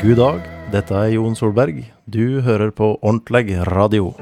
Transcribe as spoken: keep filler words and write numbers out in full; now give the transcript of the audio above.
God dag, dette er Jon Solberg. Du hører på Ordentlig Radio.